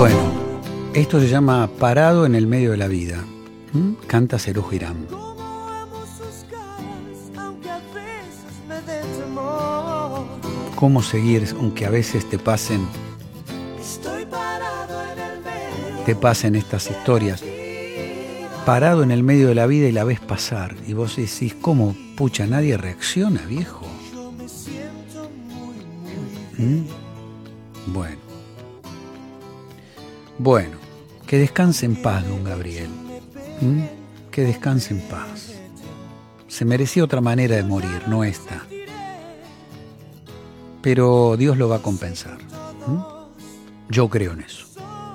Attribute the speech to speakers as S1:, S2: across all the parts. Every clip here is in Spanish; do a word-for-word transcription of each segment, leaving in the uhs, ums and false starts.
S1: Bueno, esto se llama Parado en el medio de la vida. ¿Mm? Canta Serú Girán. ¿Cómo seguir aunque a veces te pasen te pasen estas historias? Parado en el medio de la vida y la ves pasar y vos decís, ¿cómo pucha nadie reacciona, viejo? ¿Mm? Bueno. Bueno, que descanse en paz, don Gabriel. ¿Mm? Que descanse en paz. Se merecía otra manera de morir, no esta. Pero Dios lo va a compensar. ¿Mm? Yo creo en eso.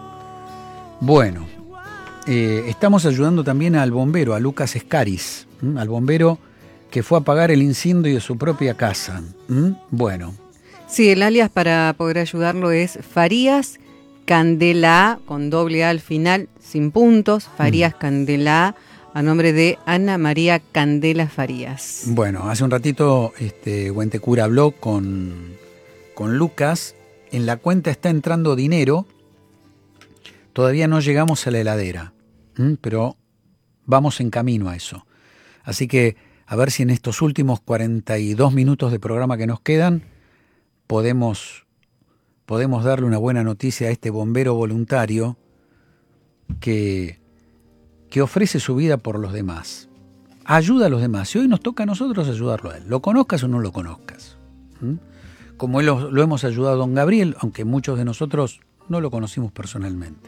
S1: Bueno, eh, estamos ayudando también al bombero, a Lucas Escaris, ¿Mm? al bombero que fue a apagar el incendio de su propia casa. ¿Mm? Bueno.
S2: Sí, el alias para poder ayudarlo es Farías Candela, con doble A al final, sin puntos. Farías mm. Candela, a nombre de Ana María Candela Farías.
S1: Bueno, hace un ratito este, Huentecura habló con, con Lucas. En la cuenta está entrando dinero. Todavía no llegamos a la heladera, ¿m? pero vamos en camino a eso. Así que a ver si en estos últimos cuarenta y dos minutos de programa que nos quedan podemos, podemos darle una buena noticia a este bombero voluntario que, que ofrece su vida por los demás. Ayuda a los demás. Y hoy nos toca a nosotros ayudarlo a él. Lo conozcas o no lo conozcas. ¿Mm? Como él lo, lo hemos ayudado a don Gabriel, aunque muchos de nosotros no lo conocimos personalmente.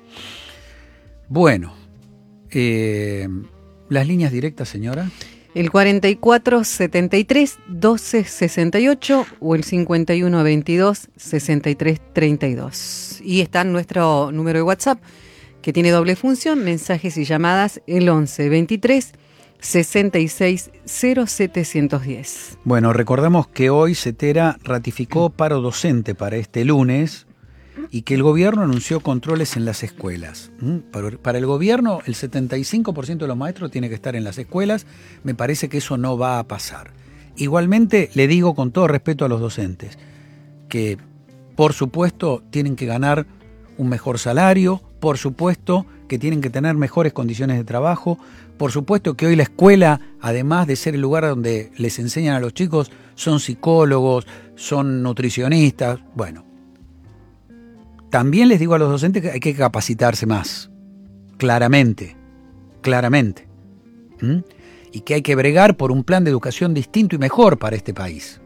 S1: Bueno, eh, las líneas directas, señora.
S2: El cuarenta y cuatro setenta y tres doce sesenta y ocho o el cincuenta y uno veintidós sesenta y tres treinta y dos. Y está nuestro número de WhatsApp, que tiene doble función, mensajes y llamadas, el once veintitrés sesenta y seis cero setecientos diez.
S1: Bueno, recordamos que hoy CETERA ratificó paro docente para este lunes y que el gobierno anunció controles en las escuelas. Para el gobierno, el setenta y cinco por ciento de los maestros tiene que estar en las escuelas. Me parece que eso no va a pasar. Igualmente, le digo con todo respeto a los docentes que, por supuesto, tienen que ganar un mejor salario, por supuesto que tienen que tener mejores condiciones de trabajo, por supuesto que hoy la escuela, además de ser el lugar donde les enseñan a los chicos, son psicólogos, son nutricionistas, bueno. También les digo a los docentes que hay que capacitarse más, claramente, claramente. ¿Mm? Y que hay que bregar por un plan de educación distinto y mejor para este país.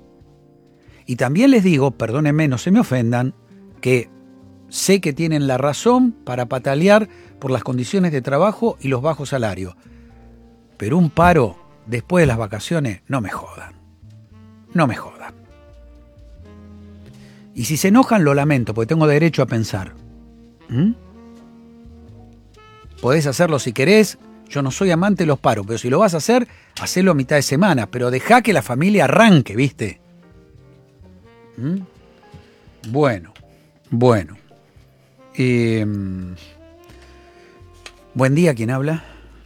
S1: Y también les digo, perdónenme, no se me ofendan, que sé que tienen la razón para patalear por las condiciones de trabajo y los bajos salarios. Pero un paro después de las vacaciones, no me jodan. No me jodan. Y si se enojan, lo lamento, porque tengo derecho a pensar. ¿Mm? Podés hacerlo si querés. Yo no soy amante de los paros, pero si lo vas a hacer, hacelo a mitad de semana. Pero dejá que la familia arranque, ¿viste? ¿Mm? Bueno, bueno. Eh, buen día, ¿quién habla?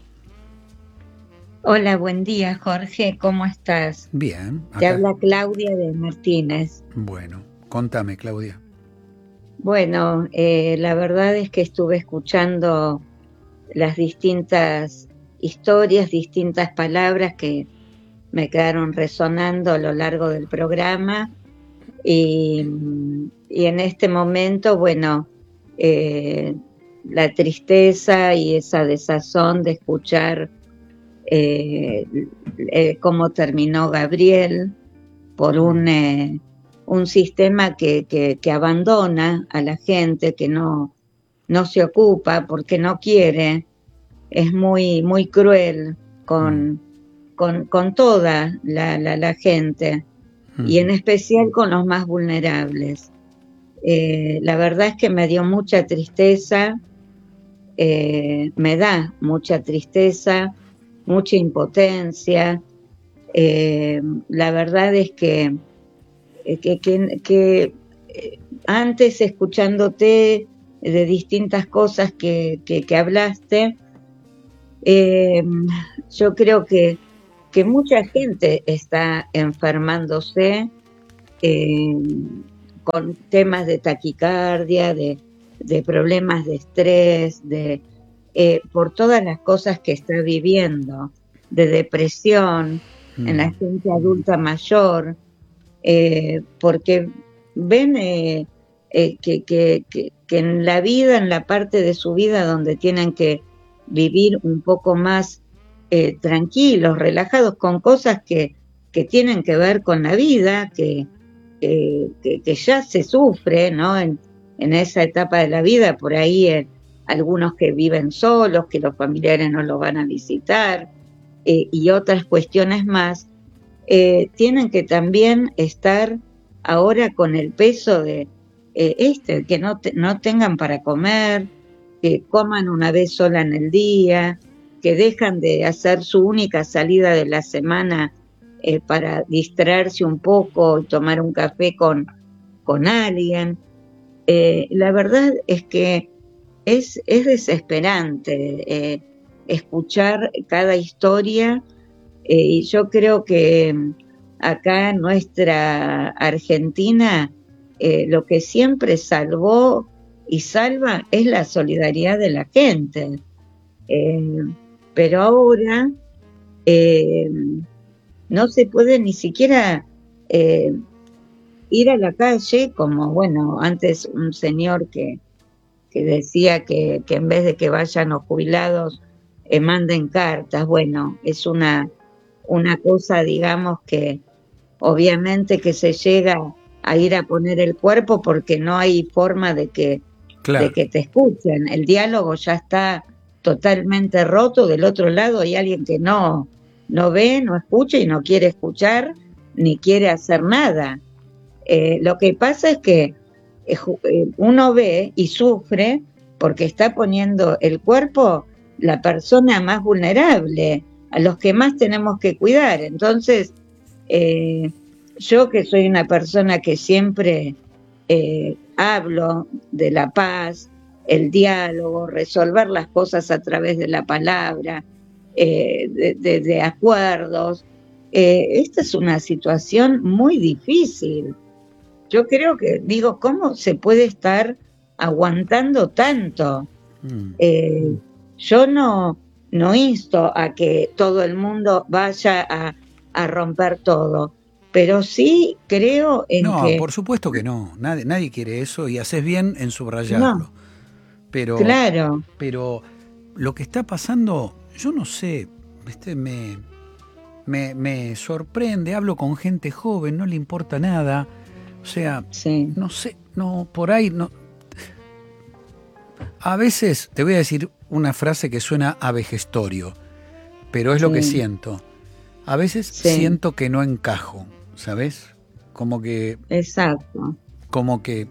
S3: Hola, buen día, Jorge, ¿cómo estás?
S1: Bien. Acá.
S3: Te habla Claudia de Martínez.
S1: Bueno, contame, Claudia.
S3: Bueno, eh, la verdad es que estuve escuchando las distintas historias, distintas palabras que me quedaron resonando a lo largo del programa y, y en este momento, bueno, eh, la tristeza y esa desazón de escuchar eh, eh, cómo terminó Gabriel por un, eh, un sistema que, que, que abandona a la gente, que no, no se ocupa porque no quiere, es muy, muy cruel con, con, con toda la, la, la gente y en especial con los más vulnerables. Eh, la verdad es que me dio mucha tristeza, eh, me da mucha tristeza, mucha impotencia. Eh, la verdad es que, que, que, que antes, escuchándote de distintas cosas que, que, que hablaste, eh, yo creo que, que mucha gente está enfermándose eh, con temas de taquicardia, de, de problemas de estrés, de eh, por todas las cosas que está viviendo, de depresión mm. en la gente adulta mayor, eh, porque ven eh, eh, que, que, que, que en la vida, en la parte de su vida donde tienen que vivir un poco más eh, tranquilos, relajados, con cosas que, que tienen que ver con la vida, que, que, que, que ya se sufre, ¿no? En, en esa etapa de la vida, por ahí eh, algunos que viven solos, que los familiares no los van a visitar, eh, y otras cuestiones más, eh, tienen que también estar ahora con el peso de eh, este, que no, te, no tengan para comer, que coman una vez sola en el día, que dejan de hacer su única salida de la semana eh, para distraerse un poco y tomar un café con, con alguien. Eh, la verdad es que es, es desesperante eh, escuchar cada historia eh, y yo creo que acá en nuestra Argentina eh, lo que siempre salvó y salva es la solidaridad de la gente. Eh, pero ahora eh, no se puede ni siquiera eh, ir a la calle, como bueno, antes un señor que, que decía que, que en vez de que vayan los jubilados eh, manden cartas. Bueno, es una, una cosa, digamos, que obviamente que se llega a ir a poner el cuerpo porque no hay forma de que Claro. de que te escuchen. El diálogo ya está totalmente roto. Del otro lado hay alguien que no, no ve, no escucha y no quiere escuchar ni quiere hacer nada. Eh, lo que pasa es que eh, uno ve y sufre porque está poniendo el cuerpo la persona más vulnerable, a los que más tenemos que cuidar. Entonces, eh, yo que soy una persona que siempre eh, hablo de la paz, el diálogo, resolver las cosas a través de la palabra, eh, de, de, de acuerdos. Eh, esta es una situación muy difícil. Yo creo que, digo, ¿cómo se puede estar aguantando tanto? Mm. Eh, yo no, no insto a que todo el mundo vaya a, a romper todo. Pero sí creo en
S1: no,
S3: que...
S1: No, por supuesto que no. Nadie, nadie quiere eso y haces bien en subrayarlo.
S3: No,
S1: pero,
S3: claro.
S1: Pero lo que está pasando, yo no sé, ¿viste? Me, me, me sorprende. Hablo con gente joven, no le importa nada. O sea, sí. no sé, no, por ahí no. A veces te voy a decir una frase que suena a vejestorio, pero es sí. lo que siento. A veces sí. siento que no encajo. ¿Sabes? Como que...
S3: Exacto.
S1: Como que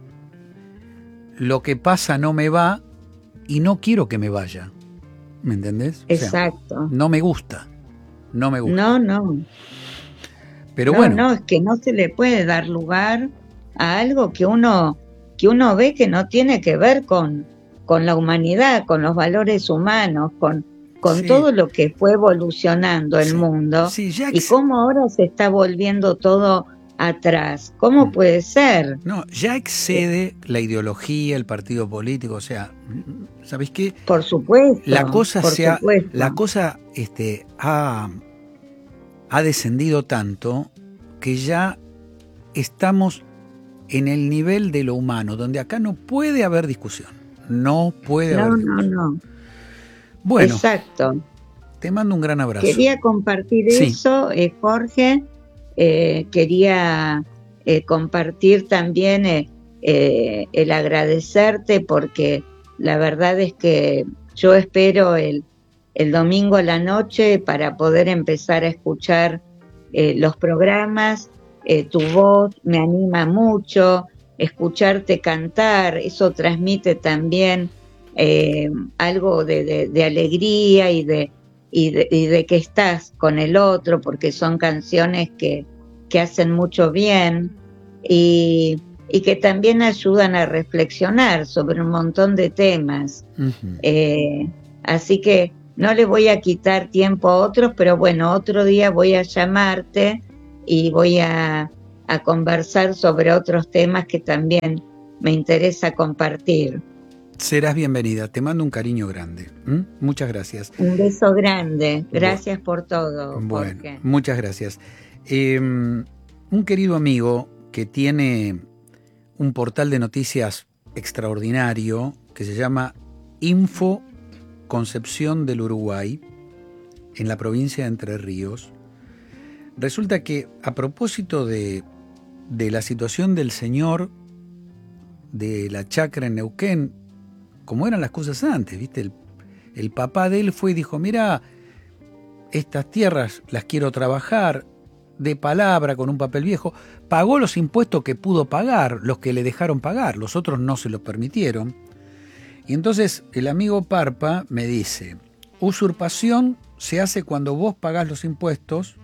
S1: lo que pasa no me va y no quiero que me vaya. ¿Me entendés?
S3: Exacto.
S1: O sea, no me gusta. No me gusta.
S3: No, no.
S1: Pero
S3: no,
S1: bueno.
S3: No, es que no se le puede dar lugar a algo que uno, que uno ve que no tiene que ver con, con la humanidad, con los valores humanos, con... con sí. todo lo que fue evolucionando el sí. mundo
S1: sí, ex...
S3: y cómo ahora se está volviendo todo atrás. ¿Cómo puede ser?
S1: No, ya excede sí. la ideología, el partido político, o sea, ¿sabés qué?
S3: Por supuesto.
S1: La cosa
S3: por
S1: se ha,
S3: supuesto.
S1: la cosa este, ha, ha descendido tanto que ya estamos en el nivel de lo humano, donde acá no puede haber discusión. No puede
S3: no,
S1: haber
S3: discusión. No, no, no.
S1: Bueno,
S3: exacto.
S1: Te mando un gran abrazo.
S3: Quería compartir sí. eso, eh, Jorge. Eh, quería eh, compartir también eh, eh, el agradecerte porque la verdad es que yo espero el, el domingo a la noche para poder empezar a escuchar eh, los programas. Eh, tu voz me anima mucho, escucharte cantar, eso transmite también Eh, algo de, de, de alegría y de, y, de, y de que estás con el otro, porque son canciones que, que hacen mucho bien y, y que también ayudan a reflexionar sobre un montón de temas. Uh-huh. Eh, así que no le voy a quitar tiempo a otros, pero bueno, otro día voy a llamarte y voy a, a conversar sobre otros temas que también me interesa compartir.
S1: Serás bienvenida. Te mando un cariño grande. ¿Mm? Muchas gracias.
S3: Un beso grande. Gracias bueno, por todo.
S1: Bueno,
S3: Jorge.
S1: Muchas gracias. Eh, un querido amigo que tiene un portal de noticias extraordinario que se llama Info Concepción del Uruguay, en la provincia de Entre Ríos. Resulta que a propósito de, de la situación del señor de la chacra en Neuquén, como eran las cosas antes, ¿viste? El, el papá de él fue y dijo, mira, estas tierras las quiero trabajar, de palabra, con un papel viejo. Pagó los impuestos que pudo pagar, los que le dejaron pagar, los otros no se los permitieron. Y entonces el amigo Parpa me dice, usurpación se hace cuando vos pagás los impuestos,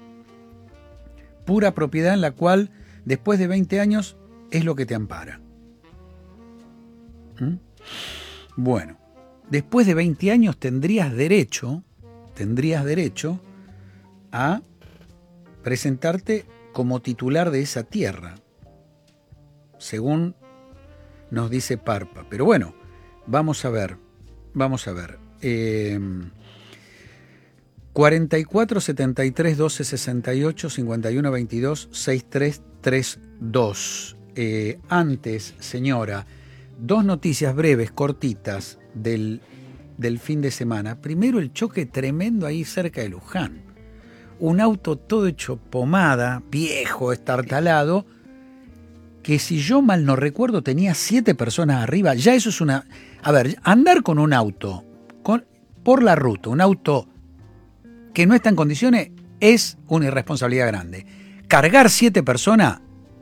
S1: pura propiedad en la cual después de veinte años es lo que te ampara. ¿Mm? Bueno, después de veinte años tendrías derecho, tendrías derecho a presentarte como titular de esa tierra, según nos dice Parpa. Pero bueno, vamos a ver, vamos a ver. Eh, cuarenta y cuatro setenta y tres doce sesenta y ocho cincuenta y uno veintidós sesenta y tres treinta y dos. Eh, antes, señora, dos noticias breves, cortitas, del, del fin de semana. Primero, el choque tremendo ahí cerca de Luján. Un auto todo hecho pomada, viejo, estartalado, que si yo mal no recuerdo tenía siete personas arriba. Ya eso es una... A ver, andar con un auto con, por la ruta, un auto que no está en condiciones, es una irresponsabilidad grande. Cargar siete personas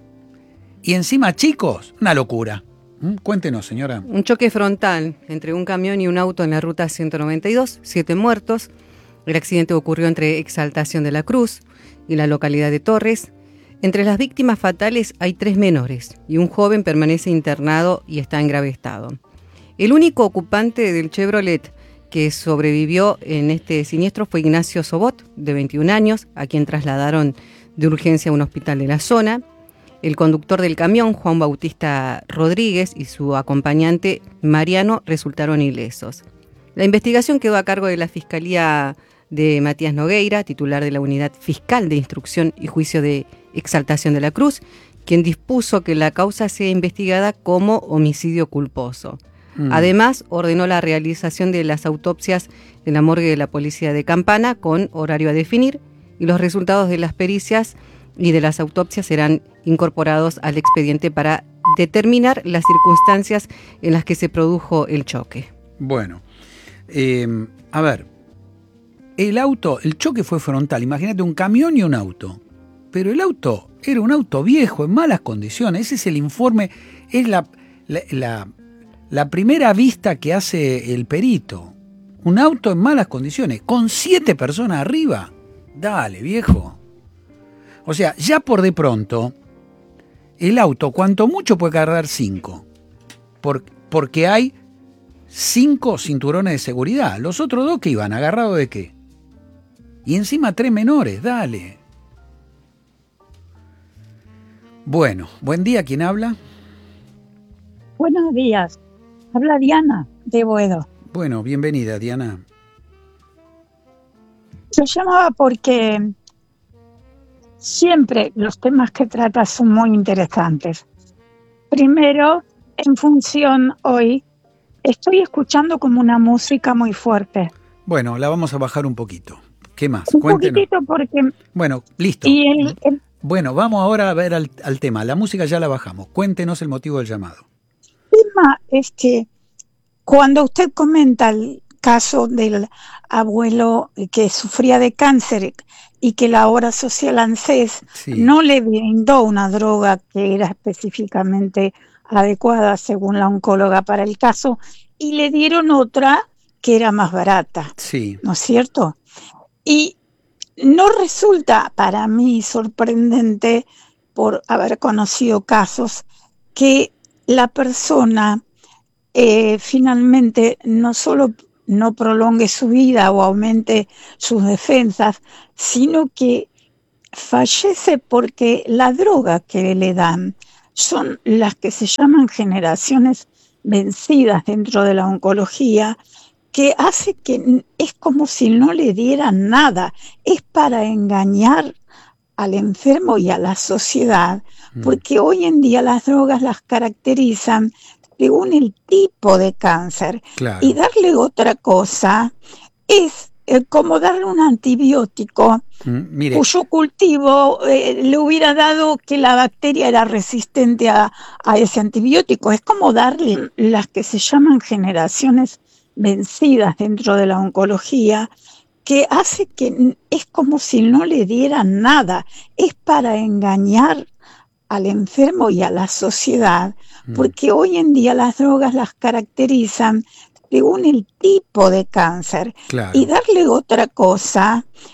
S1: y encima chicos, una locura. ¿Mm? Cuéntenos, señora.
S2: Un choque frontal entre un camión y un auto en la ruta ciento noventa y dos, siete muertos. El accidente ocurrió entre Exaltación de la Cruz y la localidad de Torres. Entre las víctimas fatales hay tres menores y un joven permanece internado y está en grave estado. El único ocupante del Chevrolet que sobrevivió en este siniestro fue Ignacio Sobot, de veintiún años, a quien trasladaron de urgencia a un hospital de la zona. El conductor del camión, Juan Bautista Rodríguez, y su acompañante, Mariano, resultaron ilesos. La investigación quedó a cargo de la Fiscalía de Matías Nogueira, titular de la Unidad Fiscal de Instrucción y Juicio de Exaltación de la Cruz, quien dispuso que la causa sea investigada como homicidio culposo. Mm. Además, ordenó la realización de las autopsias en la morgue de la Policía de Campana con horario a definir, y los resultados de las pericias y de las autopsias serán incorporados al expediente para determinar las circunstancias en las que se produjo el choque.
S1: Bueno, eh, a ver, el auto, el choque fue frontal, imagínate un camión y un auto, pero el auto era un auto viejo, en malas condiciones. Ese es el informe, es la, la, la, la primera vista que hace el perito. Un auto en malas condiciones, con siete personas arriba. Dale, viejo. O sea, ya por de pronto, el auto, cuanto mucho puede cargar cinco, por, porque hay cinco cinturones de seguridad. Los otros dos que iban, ¿agarrados de qué? Y encima tres menores, dale. Bueno, buen día, ¿quién habla?
S4: Buenos días, habla Diana de Boedo.
S1: Bueno, bienvenida, Diana.
S4: Yo llamaba porque siempre los temas que trata son muy interesantes. Primero, en función hoy, estoy escuchando como una música muy fuerte.
S1: Bueno, la vamos a bajar un poquito. ¿Qué más?
S4: Un
S1: Cuéntenos.
S4: poquitito porque...
S1: Bueno, listo.
S4: Y el, el,
S1: bueno, vamos ahora a ver al, al tema. La música ya la bajamos. Cuéntenos el motivo del llamado.
S4: El tema es que cuando usted comenta el caso del abuelo que sufría de cáncer y que la obra social ANSES sí. no le brindó una droga que era específicamente adecuada según la oncóloga para el caso y le dieron otra que era más barata,
S1: sí.
S4: ¿no es cierto? Y no resulta para mí sorprendente, por haber conocido casos, que la persona eh, finalmente no solo no prolongue su vida o aumente sus defensas, sino que fallece porque la droga que le dan son las que se llaman generaciones vencidas dentro de la oncología, que hace que es como si no le dieran nada, es para engañar al enfermo y a la sociedad, porque mm. hoy en día las drogas las caracterizan según el tipo de cáncer, claro. Y darle otra cosa es eh, como darle un antibiótico mm, mire. cuyo cultivo eh, le hubiera dado que la bacteria era resistente a, a ese antibiótico. Es como darle las que se llaman generaciones vencidas dentro de la oncología, que hace que es como si no le dieran nada, es para engañar al enfermo y a la sociedad, porque mm. hoy en día las drogas las caracterizan según el tipo de cáncer, claro. Y darle otra cosa